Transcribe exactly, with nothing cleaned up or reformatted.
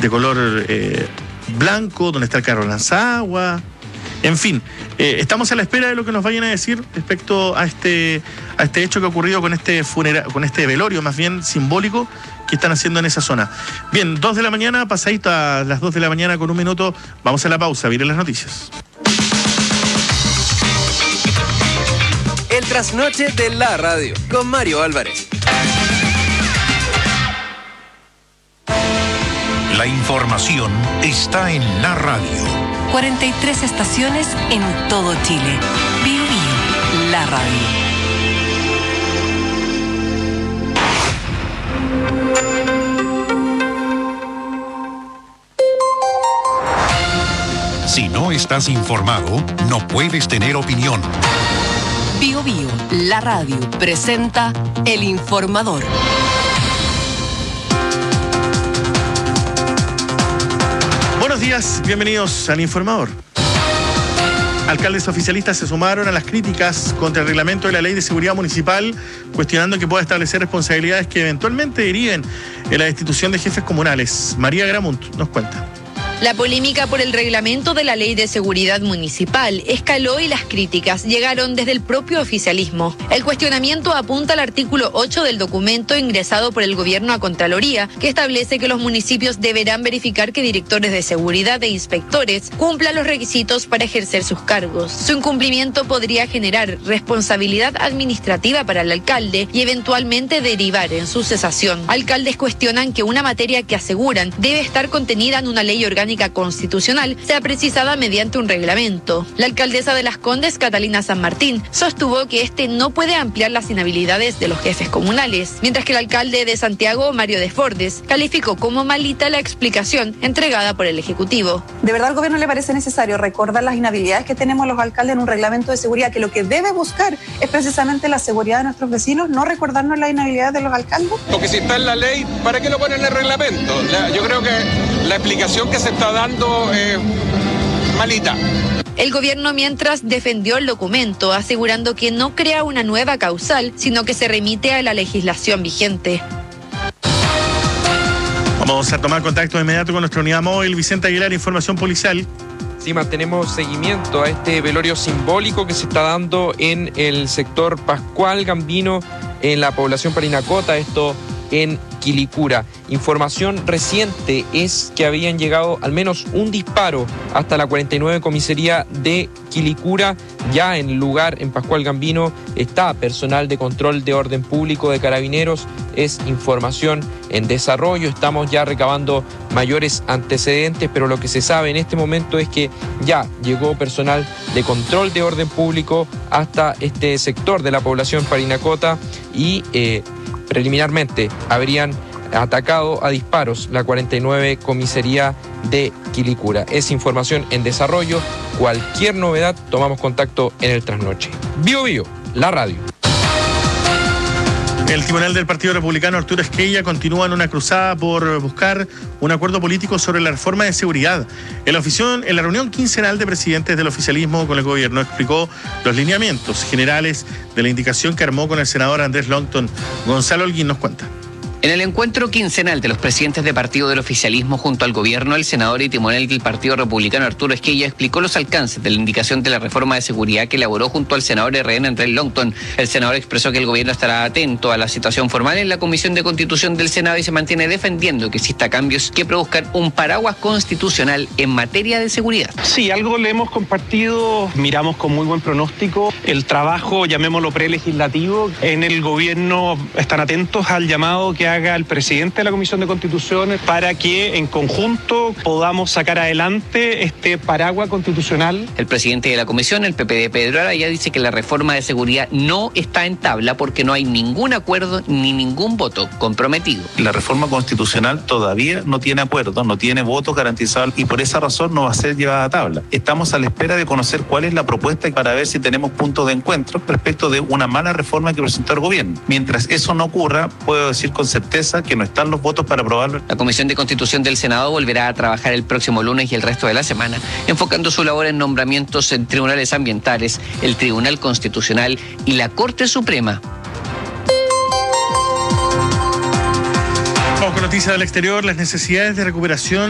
de color eh, blanco, donde está el carro lanzagua. En fin, eh, estamos a la espera de lo que nos vayan a decir respecto a este, a este hecho que ha ocurrido con este funera, con este velorio más bien simbólico que están haciendo en esa zona. Bien, dos de la mañana, pasadito a las dos de la mañana con un minuto, vamos a la pausa, miren las noticias. El trasnoche de la radio, con Mario Álvarez. La información está en la radio. cuarenta y tres estaciones en todo Chile. Bio Bio, la radio. Si no estás informado, no puedes tener opinión. Bio Bio, la radio, presenta El Informador. Buenos días, bienvenidos al Informador. Alcaldes oficialistas se sumaron a las críticas contra el reglamento de la Ley de Seguridad Municipal, cuestionando que pueda establecer responsabilidades que eventualmente deriven en la destitución de jefes comunales. María Gramunt nos cuenta. La polémica por el reglamento de la Ley de Seguridad Municipal escaló y las críticas llegaron desde el propio oficialismo. El cuestionamiento apunta al artículo ocho del documento ingresado por el gobierno a Contraloría, que establece que los municipios deberán verificar que directores de seguridad e inspectores cumplan los requisitos para ejercer sus cargos. Su incumplimiento podría generar responsabilidad administrativa para el alcalde y eventualmente derivar en su cesación. Alcaldes cuestionan que una materia que aseguran debe estar contenida en una ley orgánica constitucional sea precisada mediante un reglamento. La alcaldesa de Las Condes, Catalina San Martín, sostuvo que este no puede ampliar las inhabilidades de los jefes comunales, mientras que el alcalde de Santiago, Mario Desbordes, calificó como malita la explicación entregada por el Ejecutivo. ¿De verdad al gobierno le parece necesario recordar las inhabilidades que tenemos los alcaldes en un reglamento de seguridad, que lo que debe buscar es precisamente la seguridad de nuestros vecinos, no recordarnos las inhabilidades de los alcaldes? Porque si está en la ley, ¿para qué lo ponen en el reglamento? La, yo creo que la explicación que se está dando eh, malita. El gobierno mientras defendió el documento, asegurando que no crea una nueva causal, sino que se remite a la legislación vigente. Vamos a tomar contacto de inmediato con nuestra unidad móvil. Vicente Aguilar, información policial. Sí, mantenemos seguimiento a este velorio simbólico que se está dando en el sector Pascual Gambino, en la población Parinacota, esto en Quilicura. Información reciente es que habían llegado al menos un disparo hasta la cuarenta y nueve comisaría de Quilicura. Ya en el lugar, en Pascual Gambino, está personal de control de orden público de Carabineros. Es información en desarrollo. Estamos ya recabando mayores antecedentes, pero lo que se sabe en este momento es que ya llegó personal de control de orden público hasta este sector de la población Parinacota y eh, preliminarmente habrían atacado a disparos la cuarenta y nueve comisaría de Quilicura. Es información en desarrollo. Cualquier novedad, tomamos contacto en el trasnoche. Bio Bio, la radio. El tribunal del Partido Republicano, Arturo Esquella, continúa en una cruzada por buscar un acuerdo político sobre la reforma de seguridad. En la, ofición, en la reunión quincenal de presidentes del oficialismo con el gobierno explicó los lineamientos generales de la indicación que armó con el senador Andrés Longton. Gonzalo Holguín nos cuenta. En el encuentro quincenal de los presidentes de partido del oficialismo junto al gobierno, el senador y timonel del Partido Republicano Arturo Esquella explicó los alcances de la indicación de la reforma de seguridad que elaboró junto al senador R N Andrés Longton. El senador expresó que el gobierno estará atento a la situación formal en la Comisión de Constitución del Senado y se mantiene defendiendo que exista cambios que produzcan un paraguas constitucional en materia de seguridad. Sí, algo le hemos compartido, miramos con muy buen pronóstico el trabajo, llamémoslo prelegislativo. En el gobierno están atentos al llamado que haga el presidente de la Comisión de Constitución para que en conjunto podamos sacar adelante este paraguas constitucional. El presidente de la comisión, el P P D Pedro Araya, dice que la reforma de seguridad no está en tabla porque no hay ningún acuerdo ni ningún voto comprometido. La reforma constitucional todavía no tiene acuerdo, no tiene voto garantizado y por esa razón no va a ser llevada a tabla. Estamos a la espera de conocer cuál es la propuesta para ver si tenemos puntos de encuentro respecto de una mala reforma que presentó el gobierno. Mientras eso no ocurra, puedo decir con certeza que no están los votos para aprobarlo. La Comisión de Constitución del Senado volverá a trabajar el próximo lunes y el resto de la semana, enfocando su labor en nombramientos en tribunales ambientales, el Tribunal Constitucional y la Corte Suprema. Vamos con noticias del exterior. Las necesidades de recuperación